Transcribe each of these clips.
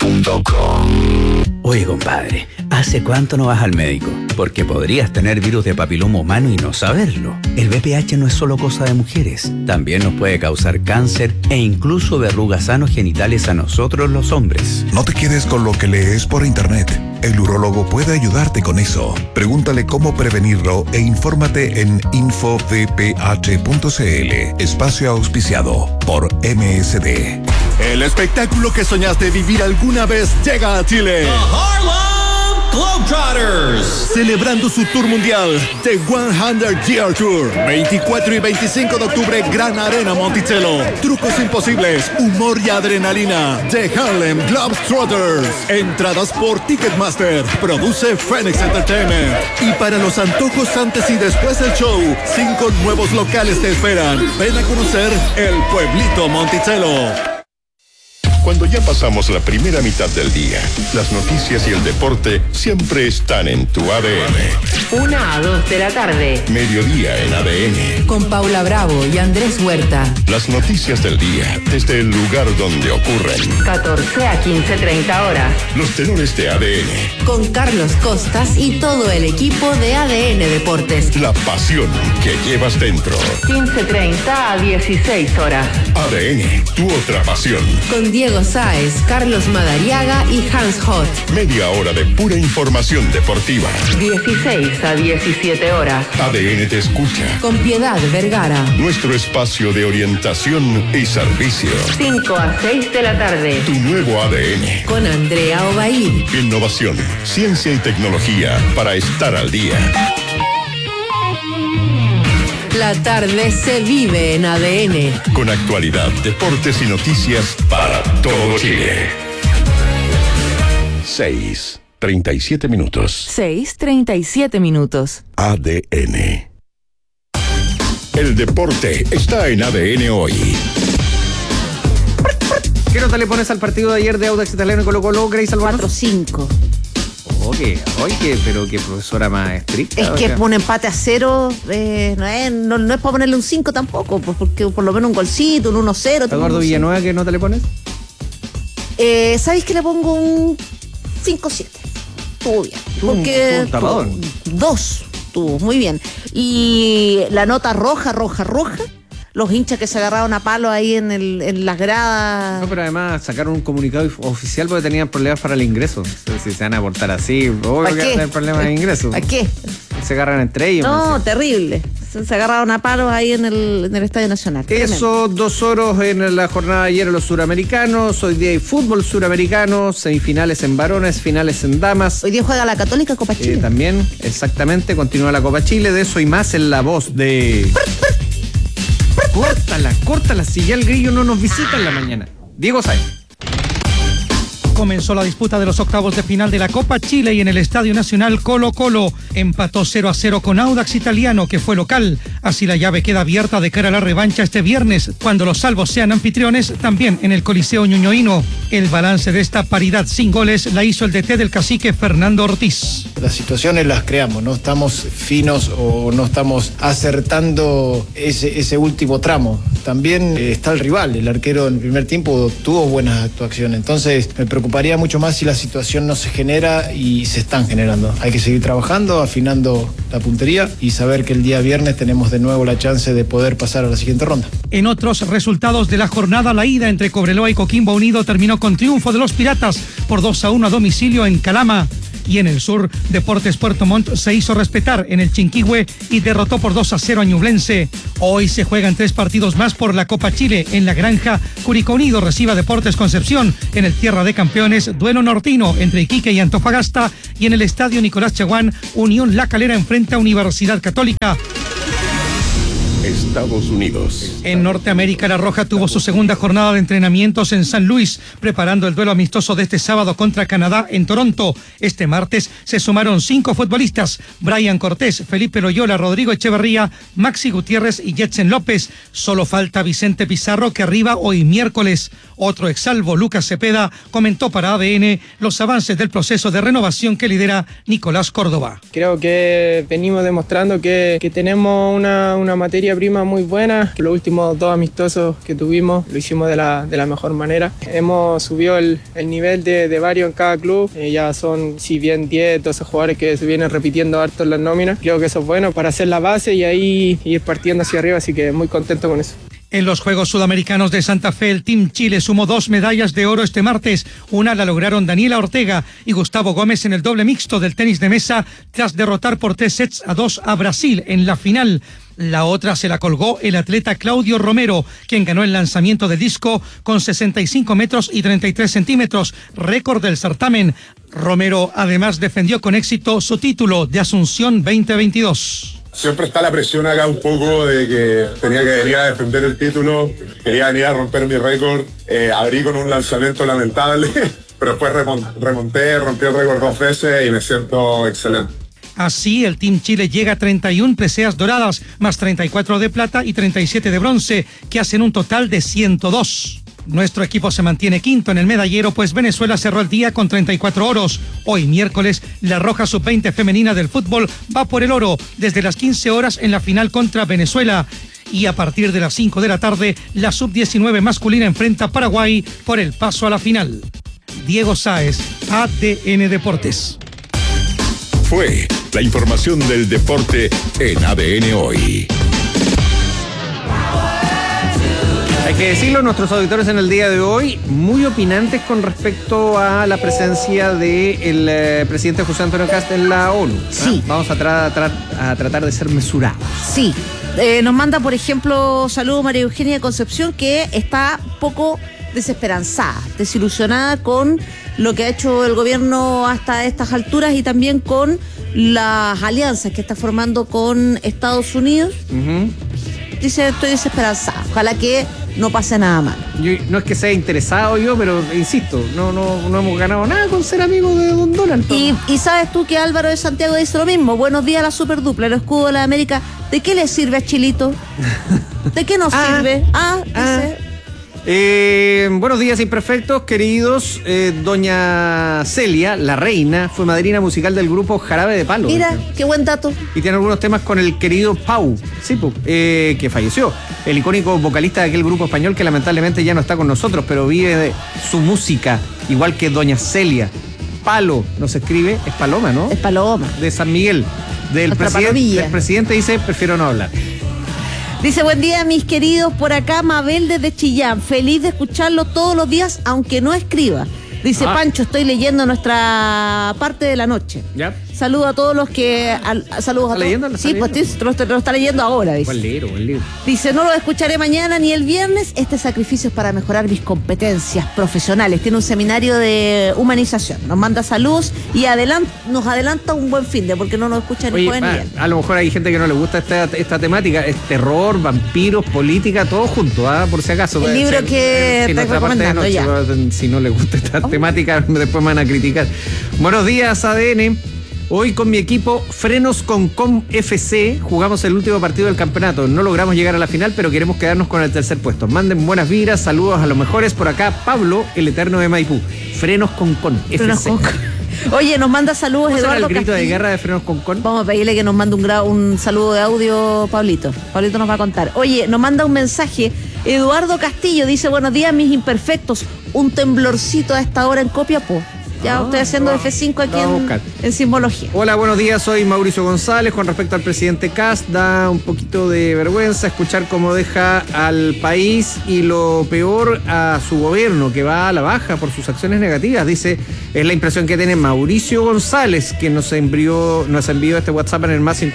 ADN.com. Oye, compadre, ¿hace cuánto no vas al médico? Porque podrías tener virus de papiloma humano y no saberlo. El VPH no es solo cosa de mujeres. También nos puede causar cáncer e incluso verrugas anogenitales a nosotros los hombres. No te quedes con lo que lees por internet. El urólogo puede ayudarte con eso. Pregúntale cómo prevenirlo e infórmate en infovph.cl. Espacio auspiciado por MSD. El espectáculo que soñaste vivir alguna vez llega a Chile. The Harlem Globetrotters. Celebrando su tour mundial, The 100 Year Tour. 24 y 25 de octubre, Gran Arena Monticello. Trucos imposibles, humor y adrenalina. The Harlem Globetrotters. Entradas por Ticketmaster. Produce Phoenix Entertainment. Y para los antojos antes y después del show, 5 nuevos locales te esperan. Ven a conocer el pueblito Monticello. Cuando ya pasamos la primera mitad del día, las noticias y el deporte siempre están en tu ADN. 1 a 2 de la tarde. Mediodía en ADN. Con Paula Bravo y Andrés Huerta. Las noticias del día desde el lugar donde ocurren. 14 a 15:30 horas. Los tenores de ADN. Con Carlos Costas y todo el equipo de ADN Deportes. La pasión que llevas dentro. 15:30 a 16 horas. ADN, tu otra pasión. Con Diego Sáez, Carlos Madariaga y Hans Hot. Media hora de pura información deportiva. 16 a 17 horas. ADN te escucha. Con Piedad Vergara. Nuestro espacio de orientación y servicio. 5 a 6 de la tarde. Tu nuevo ADN. Con Andrea Obaid. Innovación, ciencia y tecnología para estar al día. La tarde se vive en ADN. Con actualidad, deportes y noticias para todo Chile. 6:37 minutos. 6:37 minutos. ADN. El deporte está en ADN hoy. ¿Qué nota le pones al partido de ayer de Audax Italiano y Colo-Colo, Grace Alvarado? 4-5. Oye, pero qué profesora más estricta. Es que un empate a 0 no es para ponerle un 5 tampoco, porque por lo menos un golcito, un 1-0. Eduardo Villanueva, ¿qué nota le pones? ¿Sabéis que le pongo un 5-7? Estuvo bien. Porque un tapadón. 2, estuvo muy bien. Y la nota roja, los hinchas que se agarraron a palo ahí en las gradas. No, pero además sacaron un comunicado oficial porque tenían problemas para el ingreso. Si se van a portar así, obvio que hay problemas de ingreso. ¿A qué? Se agarran entre ellos. No, terrible. Se agarraron a palos ahí en el Estadio Nacional. Eso, 2 horas en la jornada de ayer en los suramericanos. Hoy día hay fútbol suramericano, semifinales en varones, finales en damas. Hoy día juega la Católica Copa Chile. También, exactamente, continúa la Copa Chile. De eso y más en la voz de... Córtala, si ya el grillo no nos visita en la mañana. Diego Sáez. Comenzó la disputa de los octavos de final de la Copa Chile y en el Estadio Nacional Colo-Colo empató 0-0 con Audax Italiano, que fue local. Así la llave queda abierta de cara a la revancha este viernes, cuando los salvos sean anfitriones, también en el Coliseo Ñuñoíno. El balance de esta paridad sin goles la hizo el DT del Cacique, Fernando Ortiz. Las situaciones las creamos, no estamos finos o no estamos acertando ese último tramo. También está el rival, el arquero en el primer tiempo tuvo buenas actuaciones, entonces me preocuparía mucho más si la situación no se genera y se están generando. Hay que seguir trabajando, afinando la puntería y saber que el día viernes tenemos de nuevo la chance de poder pasar a la siguiente ronda. En otros resultados de la jornada, la ida entre Cobreloa y Coquimbo Unido terminó con triunfo de los Piratas por 2-1 a domicilio en Calama. Y en el sur, Deportes Puerto Montt se hizo respetar en el Chinquihue y derrotó por 2-0 a Ñublense. Hoy se juegan 3 partidos más por la Copa Chile. En La Granja, Curicó Unido recibe a Deportes Concepción. En el Tierra de Campeones, duelo nortino entre Iquique y Antofagasta. Y en el Estadio Nicolás Chaguán, Unión La Calera enfrenta a Universidad Católica. Estados Unidos. En Norteamérica, La Roja tuvo su segunda jornada de entrenamientos en San Luis, preparando el duelo amistoso de este sábado contra Canadá en Toronto. Este martes se sumaron 5 futbolistas: Brian Cortés, Felipe Loyola, Rodrigo Echeverría, Maxi Gutiérrez y Jetsen López. Solo falta Vicente Pizarro, que arriba hoy miércoles. Otro exsalvo, Lucas Cepeda, comentó para ADN los avances del proceso de renovación que lidera Nicolás Córdoba. Creo que venimos demostrando que tenemos una materia materia prima muy buena. Los últimos 2 amistosos que tuvimos lo hicimos de la mejor manera. Hemos subido el nivel de varios en cada club. Ya son, si bien 10, 12 jugadores que se vienen repitiendo harto en las nóminas. Creo que eso es bueno para hacer la base y ahí ir partiendo hacia arriba, así que muy contento con eso. En los Juegos Sudamericanos de Santa Fe, el Team Chile sumó 2 medallas de oro este martes. Una la lograron Daniela Ortega y Gustavo Gómez en el doble mixto del tenis de mesa tras derrotar por 3-2 a Brasil en la final. La otra se la colgó el atleta Claudio Romero, quien ganó el lanzamiento de disco con 65 metros y 33 centímetros, récord del certamen. Romero además defendió con éxito su título de Asunción 2022. Siempre está la presión acá un poco de que tenía que venir a defender el título, quería venir a romper mi récord, abrí con un lanzamiento lamentable, pero después remonté, rompí el récord 2 veces y me siento excelente. Así, el Team Chile llega a 31 preseas doradas, más 34 de plata y 37 de bronce, que hacen un total de 102. Nuestro equipo se mantiene quinto en el medallero, pues Venezuela cerró el día con 34 oros. Hoy, miércoles, la Roja Sub-20 femenina del fútbol va por el oro desde las 15 horas en la final contra Venezuela. Y a partir de las 5 de la tarde, la Sub-19 masculina enfrenta a Paraguay por el paso a la final. Diego Sáez, ADN Deportes. Fue la información del deporte en ADN Hoy. Hay que decirlo, nuestros auditores en el día de hoy muy opinantes con respecto a la presencia del presidente José Antonio Kast en la ONU. Sí. Vamos a tratar de ser mesurados. Sí. Nos manda, por ejemplo, saludos María Eugenia Concepción, que está poco desesperanzada, desilusionada con lo que ha hecho el gobierno hasta estas alturas y también con las alianzas que está formando con Estados Unidos. Dice, estoy desesperanzada. Ojalá que no pase nada mal. No es que sea interesado yo, pero insisto, no hemos ganado nada con ser amigos de Don Donald. Y sabes tú que Álvaro de Santiago dice lo mismo. Buenos días a la superdupla, el escudo de la América. ¿De qué le sirve a Chilito? ¿De qué nos sirve? Dice. Buenos días imperfectos, queridos. Doña Celia, la reina, fue madrina musical del grupo Jarabe de Palo. Mira, qué buen dato. Y tiene algunos temas con el querido Pau, sí, que falleció. El icónico vocalista de aquel grupo español que lamentablemente ya no está con nosotros, pero vive de su música, igual que Doña Celia. Palo, nos escribe, es Paloma, ¿no? Es Paloma. De San Miguel. Del presidente dice, prefiero no hablar. Dice, buen día mis queridos, por acá Mabel desde Chillán, feliz de escucharlo todos los días, aunque no escriba. Dice, Pancho, estoy leyendo nuestra parte de la noche. ¿Ya? Saludo a todos los que... Saludos a todos. ¿Leyendo? Sí, pues lo está leyendo ahora, dice. Buen libro. Dice, no lo escucharé mañana ni el viernes. Este sacrificio es para mejorar mis competencias profesionales. Tiene un seminario de humanización. Nos manda saludos y nos adelanta un buen fin de porque no nos escucha ni jueves ni viernes. A lo mejor hay gente que no le gusta esta temática. Es terror, vampiros, política, todo junto, por si acaso. El libro que te recomendando ya. Si no le gusta esta temática, después me van a criticar. Buenos días, ADN. Hoy con mi equipo Frenos con Com FC jugamos el último partido del campeonato. No logramos llegar a la final, pero queremos quedarnos con el tercer puesto. Manden buenas vibras, saludos a los mejores. Por acá, Pablo, el eterno de Maipú. Frenos con Com FC. Oye, nos manda saludos Eduardo el grito Castillo. De guerra de Frenos con Com. Vamos a pedirle que nos mande un saludo de audio, Pablito. Pablito nos va a contar. Oye, nos manda un mensaje Eduardo Castillo. Dice, buenos días mis imperfectos. Un temblorcito a esta hora en Copiapó. Ya estoy haciendo F5 aquí en Simbología. Hola, buenos días, soy Mauricio González. Con respecto al presidente Kast, da un poquito de vergüenza escuchar cómo deja al país y lo peor a su gobierno, que va a la baja por sus acciones negativas. Dice, es la impresión que tiene Mauricio González, que nos envió este WhatsApp en el más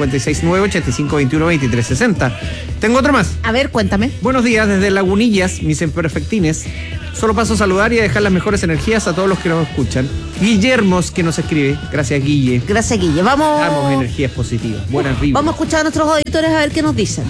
569-8521-2360. Tengo otro más. A ver, cuéntame. Buenos días, desde Lagunillas, mis imperfectines. Solo paso a saludar y a dejar las mejores energías a todos los que nos escuchan. Guillermos, que nos escribe. Gracias, Guille. Gracias, Guille. Damos energías positivas. Buenas vibras. Vamos a escuchar a nuestros auditores a ver qué nos dicen.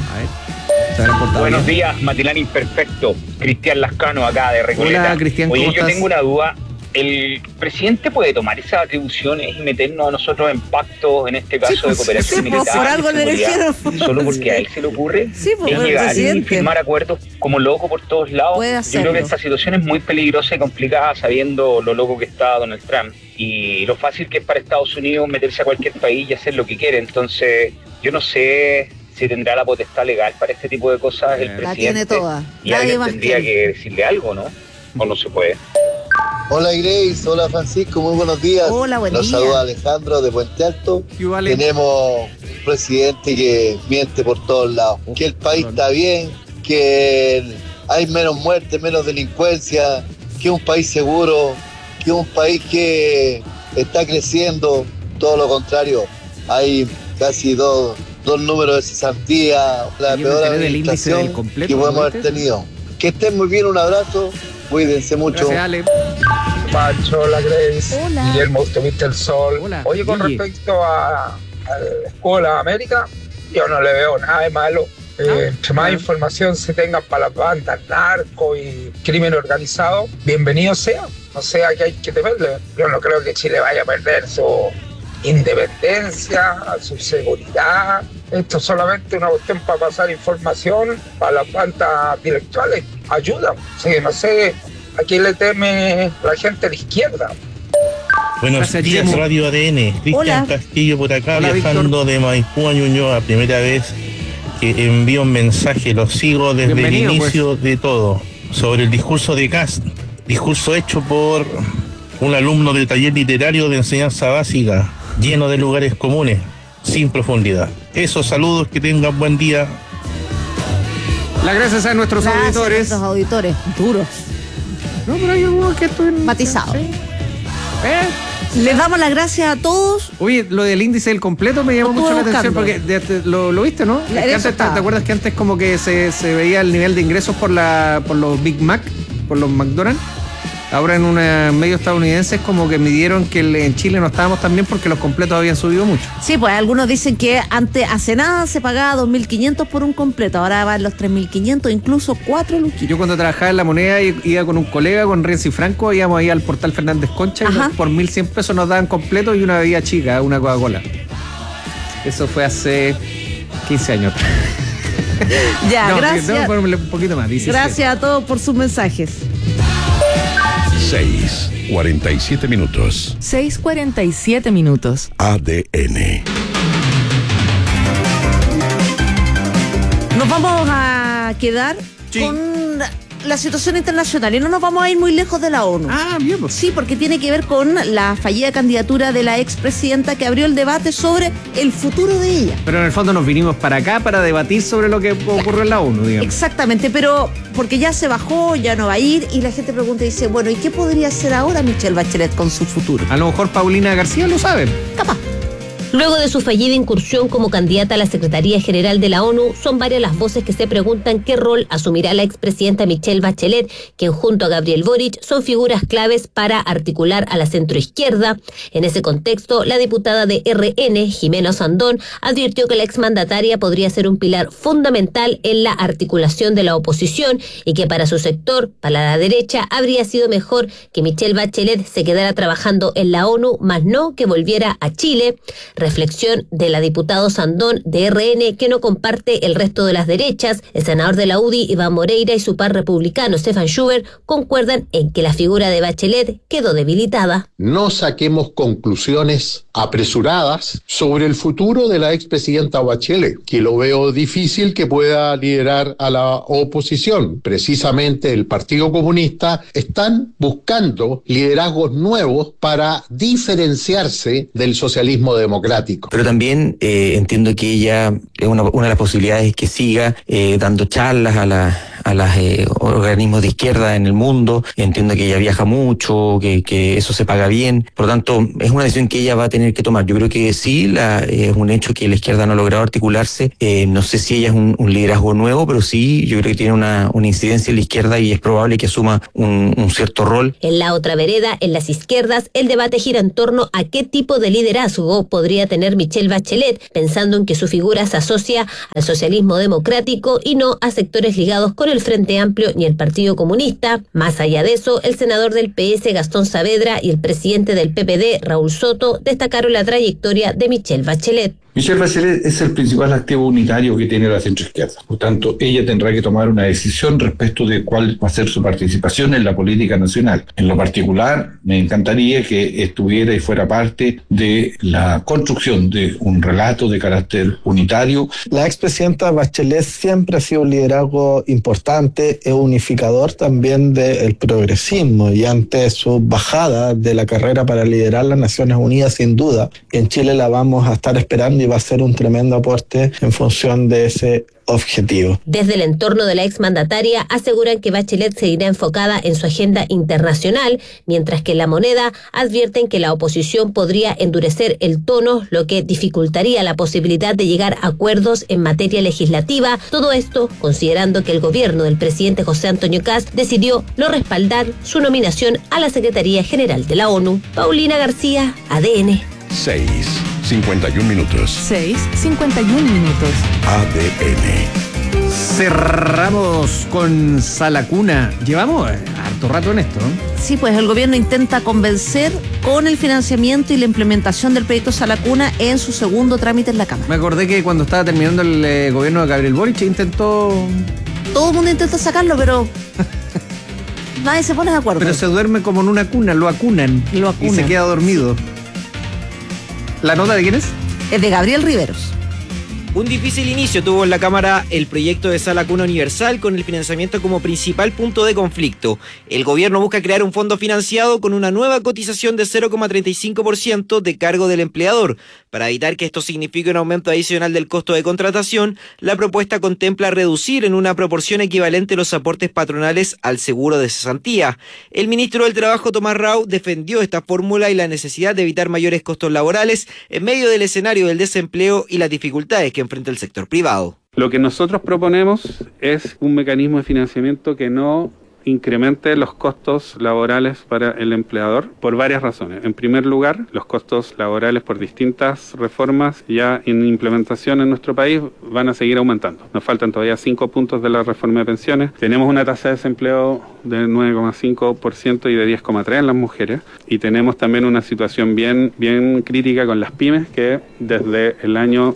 A ver. Buenos días, Matilán Imperfecto. Cristian Lascano, acá de Recoleta. Hola, Cristian, ¿cómo Oye, estás? Yo tengo una duda. ¿El presidente puede tomar esas atribuciones y meternos a nosotros en pactos, en este caso de cooperación militar? Por algo le eligieron. Solo porque a él se le ocurre. Sí, pues, es llegar y firmar acuerdos como loco por todos lados. Yo creo que esta situación es muy peligrosa y complicada sabiendo lo loco que está Donald Trump y lo fácil que es para Estados Unidos meterse a cualquier país y hacer lo que quiere. Entonces, yo no sé si tendrá la potestad legal para este tipo de cosas el presidente. La tiene toda. Y alguien tendría que decirle algo, ¿no? O no se puede. Hola Grace, hola Francisco, muy buenos días. Hola, buen día. Nos saluda Alejandro de Puente Alto. Tenemos un presidente que miente por todos lados. Que el país está bien, que hay menos muertes, menos delincuencia, que es un país seguro, que es un país que está creciendo. Todo lo contrario, hay casi dos números de cesantía, la peor administración que podemos haber tenido. Que estén muy bien, un abrazo, cuídense mucho. Gracias, Ale. Pancho, hola Grace. Hola. Guillermo, ¿te viste el sol? Hola. Oye, con respecto a la Escuela América, yo no le veo nada de malo. Entre más información se tenga para las bandas, narco y crimen organizado, bienvenido sea. O sea que hay que temerle. Yo no creo que Chile vaya a perder su independencia, su seguridad. Esto es solamente una cuestión para pasar información para las bandas intelectuales. Ayuda. Sí, no sé a quién le teme la gente de la izquierda. Buenos días, Radio ADN. Cristian Castillo por acá, hola, viajando de Maipú a Ñuñoa. Primera vez que envío un mensaje, lo sigo desde el inicio de todo, sobre el discurso de Kast, discurso hecho por un alumno del taller literario de enseñanza básica, lleno de lugares comunes, sin profundidad. Esos saludos, que tengan buen día. Las gracias a nuestros auditores. Nuestros auditores duros. No, pero hay algunos que estoy matizados. Les damos las gracias a todos. Oye, lo del índice del completo me llamó mucho la atención porque lo viste, ¿no? Es que antes, ¿te acuerdas que antes como que se veía el nivel de ingresos por los Big Mac, por los McDonald's? Ahora en un medio estadounidense es como que midieron que en Chile no estábamos tan bien porque los completos habían subido mucho. Sí, pues algunos dicen que antes, hace nada, se pagaba 2.500 por un completo, ahora van los 3.500, incluso 4 luquitos. Yo cuando trabajaba en La Moneda iba con un colega, con Renzi Franco, íbamos ahí al portal Fernández Concha y por 1.100 pesos nos daban completo y una bebida chica, una Coca-Cola. Eso fue hace 15 años. Ya, gracias. Un poquito más. 17. Gracias a todos por sus mensajes. 6:47 minutos. 6:47 minutos. ADN. Nos vamos a quedar con la situación internacional y no nos vamos a ir muy lejos de la ONU. Bien. Pues. Sí, porque tiene que ver con la fallida candidatura de la expresidenta que abrió el debate sobre el futuro de ella. Pero en el fondo nos vinimos para acá para debatir sobre lo que ocurrió en la ONU, digamos. Exactamente, pero porque ya se bajó, ya no va a ir y la gente pregunta y dice, bueno, ¿y qué podría hacer ahora Michelle Bachelet con su futuro? A lo mejor Paulina García lo sabe. Capaz. Luego de su fallida incursión como candidata a la Secretaría General de la ONU, son varias las voces que se preguntan qué rol asumirá la expresidenta Michelle Bachelet, quien junto a Gabriel Boric son figuras claves para articular a la centroizquierda. En ese contexto, la diputada de RN, Jimena Sandón, advirtió que la exmandataria podría ser un pilar fundamental en la articulación de la oposición y que para su sector, para la derecha, habría sido mejor que Michelle Bachelet se quedara trabajando en la ONU, más no que volviera a Chile. Reflexión de la diputada Sandón de RN, que no comparte el resto de las derechas. El senador de la UDI, Iván Moreira, y su par republicano, Stefan Schubert, concuerdan en que la figura de Bachelet quedó debilitada. No saquemos conclusiones apresuradas sobre el futuro de la expresidenta Bachelet, que lo veo difícil que pueda liderar a la oposición. Precisamente el Partido Comunista están buscando liderazgos nuevos para diferenciarse del socialismo democrático. Pero también entiendo que ella es una de las posibilidades que siga dando charlas a los organismos de izquierda en el mundo. Entiendo que ella viaja mucho, que eso se paga bien. Por lo tanto, es una decisión que ella va a tener que tomar. Yo creo que sí, es un hecho que la izquierda no ha logrado articularse. No sé si ella es un liderazgo nuevo, pero sí, yo creo que tiene una incidencia en la izquierda y es probable que asuma un cierto rol. En la otra vereda, en las izquierdas, el debate gira en torno a qué tipo de liderazgo podría tener Michelle Bachelet, pensando en que su figura se asocia al socialismo democrático y no a sectores ligados con el Frente Amplio ni el Partido Comunista. Más allá de eso, el senador del PS, Gastón Saavedra, y el presidente del PPD, Raúl Soto, destacaron la trayectoria de Michelle Bachelet. Michelle Bachelet es el principal activo unitario que tiene la centroizquierda. Por tanto, ella tendrá que tomar una decisión respecto de cuál va a ser su participación en la política nacional. En lo particular, me encantaría que estuviera y fuera parte de la construcción de un relato de carácter unitario. La expresidenta Bachelet siempre ha sido un liderazgo importante, es unificador también del progresismo, y ante su bajada de la carrera para liderar las Naciones Unidas, sin duda, en Chile la vamos a estar esperando y va a ser un tremendo aporte en función de ese objetivo. Desde el entorno de la exmandataria aseguran que Bachelet seguirá enfocada en su agenda internacional, mientras que en La Moneda advierten que la oposición podría endurecer el tono, lo que dificultaría la posibilidad de llegar a acuerdos en materia legislativa. Todo esto considerando que el gobierno del presidente José Antonio Kast decidió no respaldar su nominación a la Secretaría General de la ONU. Paulina García, ADN. 6:51 minutos. 6:51 minutos. ADN. Cerramos con Sala Cuna. Llevamos harto rato en esto, ¿no? Sí, pues el gobierno intenta convencer con el financiamiento y la implementación del proyecto Sala Cuna en su segundo trámite en la Cámara. Me acordé que cuando estaba terminando el gobierno de Gabriel Boric intentó... Todo el mundo intenta sacarlo, pero... nadie se pone de acuerdo. Pero se duerme como en una cuna, lo acunan. Y se queda dormido. ¿La nota de quién es? Es de Gabriel Riveros. Un difícil inicio tuvo en la Cámara el proyecto de Sala Cuna Universal con el financiamiento como principal punto de conflicto. El gobierno busca crear un fondo financiado con una nueva cotización de 0,35% de cargo del empleador. Para evitar que esto signifique un aumento adicional del costo de contratación, la propuesta contempla reducir en una proporción equivalente los aportes patronales al seguro de cesantía. El ministro del Trabajo, Tomás Rau, defendió esta fórmula y la necesidad de evitar mayores costos laborales en medio del escenario del desempleo y las dificultades que enfrenta el sector privado. Lo que nosotros proponemos es un mecanismo de financiamiento que no incremente los costos laborales para el empleador por varias razones. En primer lugar, los costos laborales por distintas reformas ya en implementación en nuestro país van a seguir aumentando. Nos faltan todavía 5 puntos de la reforma de pensiones. Tenemos una tasa de desempleo de 9,5% y de 10,3% en las mujeres. Y tenemos también una situación bien crítica con las pymes que desde el año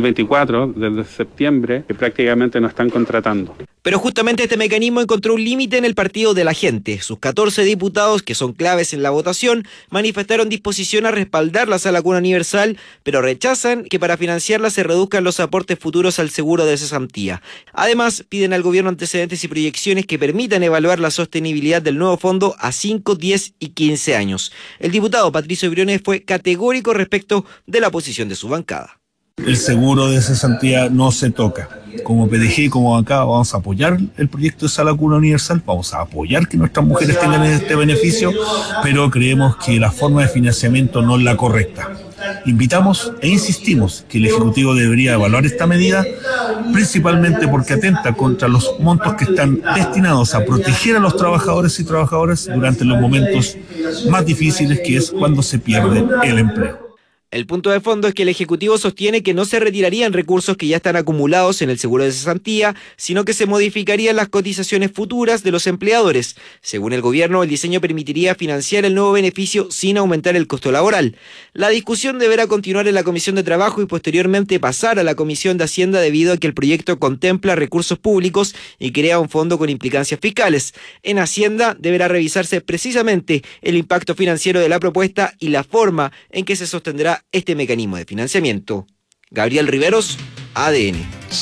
2024, desde septiembre, que prácticamente no están contratando. Pero justamente este mecanismo encontró un límite en el Partido de la Gente. Sus 14 diputados, que son claves en la votación, manifestaron disposición a respaldar la Sala Cuna Universal, pero rechazan que para financiarla se reduzcan los aportes futuros al seguro de cesantía. Además, piden al gobierno antecedentes y proyecciones que permitan evaluar la sostenibilidad del nuevo fondo a 5, 10 y 15 años. El diputado Patricio Briones fue categórico respecto de la posición de su bancada. El seguro de cesantía no se toca. Como PDG, como acá, vamos a apoyar el proyecto de Sala Cuna Universal, vamos a apoyar que nuestras mujeres tengan este beneficio, pero creemos que la forma de financiamiento no es la correcta. Invitamos e insistimos que el Ejecutivo debería evaluar esta medida, principalmente porque atenta contra los montos que están destinados a proteger a los trabajadores y trabajadoras durante los momentos más difíciles, que es cuando se pierde el empleo. El punto de fondo es que el Ejecutivo sostiene que no se retirarían recursos que ya están acumulados en el seguro de cesantía, sino que se modificarían las cotizaciones futuras de los empleadores. Según el gobierno, el diseño permitiría financiar el nuevo beneficio sin aumentar el costo laboral. La discusión deberá continuar en la Comisión de Trabajo y posteriormente pasar a la Comisión de Hacienda debido a que el proyecto contempla recursos públicos y crea un fondo con implicancias fiscales. En Hacienda deberá revisarse precisamente el impacto financiero de la propuesta y la forma en que se sostendrá este mecanismo de financiamiento. Gabriel Riveros, ADN.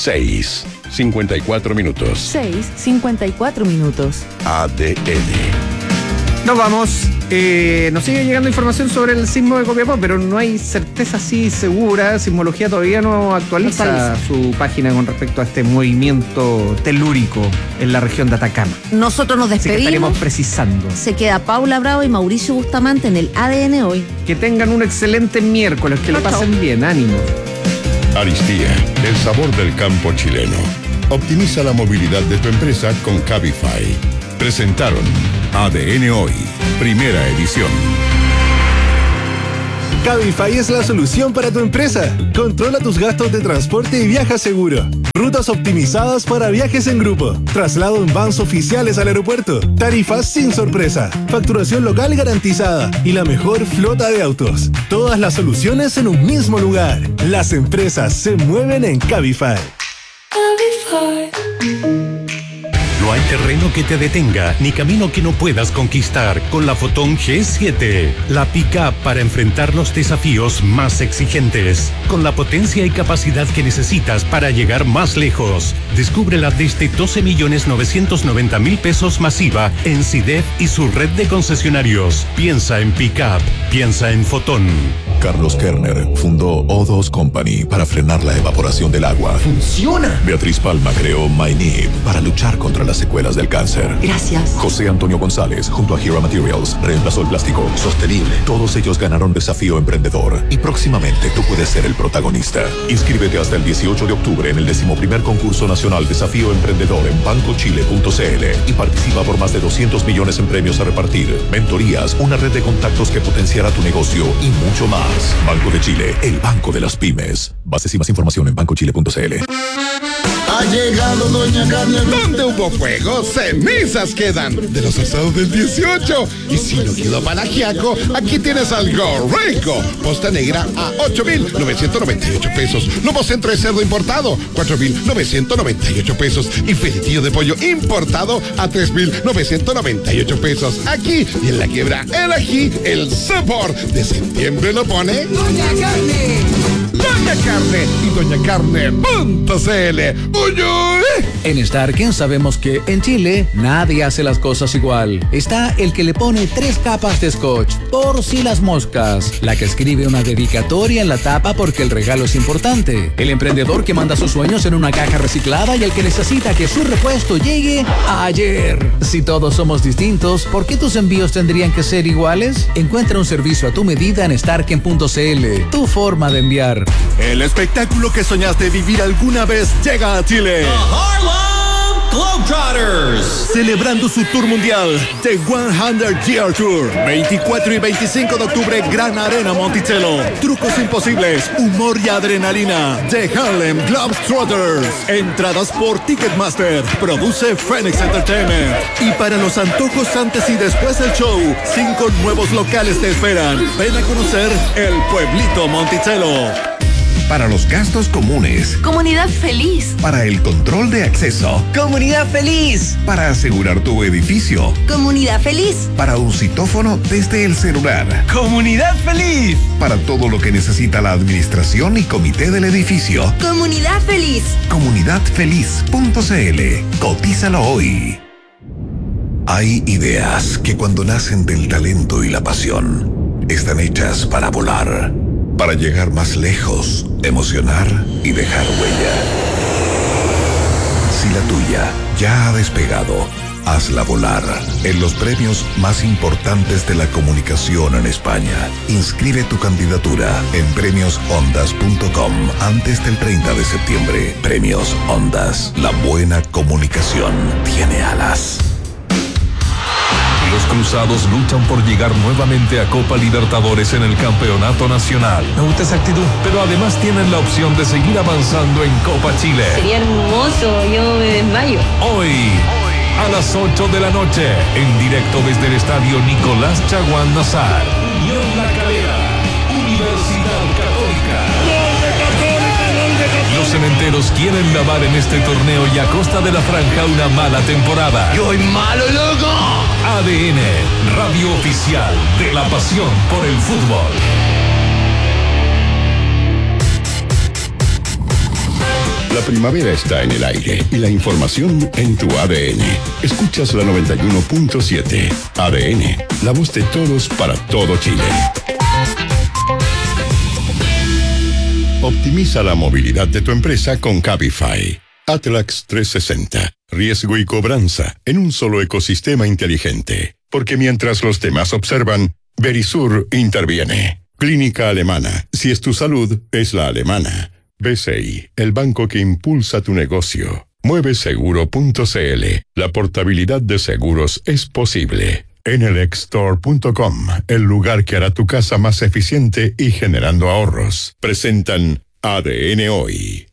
6:54 minutos. 6:54 minutos. ADN. Nos vamos. Nos sigue llegando información sobre el sismo de Copiapó, pero no hay certeza así segura. Sismología todavía no actualiza su página con respecto a este movimiento telúrico en la región de Atacama. Nosotros nos despedimos. Así que estaremos precisando. Se queda Paula Bravo y Mauricio Bustamante en el ADN hoy. Que tengan un excelente miércoles, que lo pasen bien, ánimo. Aristía, el sabor del campo chileno. Optimiza la movilidad de tu empresa con Cabify. Presentaron ADN Hoy, primera edición. Cabify es la solución para tu empresa. Controla tus gastos de transporte y viaja seguro. Rutas optimizadas para viajes en grupo. Traslado en vans oficiales al aeropuerto. Tarifas sin sorpresa. Facturación local garantizada. Y la mejor flota de autos. Todas las soluciones en un mismo lugar. Las empresas se mueven en Cabify. No hay terreno que te detenga, ni camino que no puedas conquistar con la Fotón G7. La pick-up para enfrentar los desafíos más exigentes. Con la potencia y capacidad que necesitas para llegar más lejos. Descúbrela desde 12.990.000 pesos masiva en CIDEF y su red de concesionarios. Piensa en pick-up, piensa en Fotón. Carlos Kerner fundó O2 Company para frenar la evaporación del agua. ¡Funciona! Beatriz Palma creó MyNib para luchar contra las secuelas del cáncer. Gracias. José Antonio González, junto a Hero Materials, reemplazó el plástico sostenible. Todos ellos ganaron Desafío Emprendedor y próximamente tú puedes ser el protagonista. Inscríbete hasta el 18 de octubre en el 11º concurso nacional Desafío Emprendedor en bancochile.cl y participa por más de 200 millones en premios a repartir, mentorías, una red de contactos que potenciará tu negocio y mucho más. Banco de Chile, el banco de las pymes. Bases y más información en bancochile.cl. Ha llegado Doña Carne. Donde hubo fuego, cenizas quedan. De los asados del 18. Y si no quedó palagiaco, aquí tienes algo rico. Posta negra a 8.998 pesos. Lomo centro de cerdo importado, 4.998 pesos. Y felitillo de pollo importado a 3.998 pesos. Aquí y en la quiebra, el ají, el sabor de septiembre lo pone Doña Carne. Doña Carne y doñacarne.cl. En Starken sabemos que en Chile nadie hace las cosas igual. Está el que le pone 3 capas de scotch por si las moscas, la que escribe una dedicatoria en la tapa porque el regalo es importante, el emprendedor que manda sus sueños en una caja reciclada y el que necesita que su repuesto llegue ayer. Si todos somos distintos, ¿por qué tus envíos tendrían que ser iguales? Encuentra un servicio a tu medida en starken.cl, tu forma de enviar. El espectáculo que soñaste vivir alguna vez llega a Chile. The Harlem Globetrotters. Celebrando su tour mundial, The 100 Year Tour. 24 y 25 de octubre, Gran Arena Monticello. Trucos imposibles, humor y adrenalina. The Harlem Globetrotters. Entradas por Ticketmaster. Produce Phoenix Entertainment. Y para los antojos antes y después del show, 5 nuevos locales te esperan. Ven a conocer el Pueblito Monticello. Para los gastos comunes. Comunidad Feliz. Para el control de acceso. Comunidad Feliz. Para asegurar tu edificio. Comunidad Feliz. Para un citófono desde el celular. Comunidad Feliz. Para todo lo que necesita la administración y comité del edificio. Comunidad Feliz. Comunidadfeliz.cl. Cotízalo hoy. Hay ideas que cuando nacen del talento y la pasión, están hechas para volar. Para llegar más lejos, emocionar y dejar huella. Si la tuya ya ha despegado, hazla volar en los premios más importantes de la comunicación en España. Inscribe tu candidatura en premiosondas.com antes del 30 de septiembre. Premios Ondas. La buena comunicación tiene alas. Los Cruzados luchan por llegar nuevamente a Copa Libertadores en el Campeonato Nacional. Me gusta esa actitud. Pero además tienen la opción de seguir avanzando en Copa Chile. Sería hermoso, yo me desmayo. Hoy, a las 8 de la noche, en directo desde el estadio Nicolás Chaguán Nazar. Unión La Calera, Universidad Católica. Los cementeros quieren lavar en este torneo y a costa de la franja una mala temporada. ¡Yo soy malo, loco! ADN, radio oficial de la pasión por el fútbol. La primavera está en el aire y la información en tu ADN. Escuchas la 91.7. ADN, la voz de todos para todo Chile. Optimiza la movilidad de tu empresa con Cabify. Atlax 360. Riesgo y cobranza en un solo ecosistema inteligente. Porque mientras los demás observan, Verisur interviene. Clínica Alemana. Si es tu salud, es la alemana. BCI, el banco que impulsa tu negocio. Mueveseguro.cl. La portabilidad de seguros es posible. ENELECStore.com, el lugar que hará tu casa más eficiente y generando ahorros. Presentan ADN Hoy.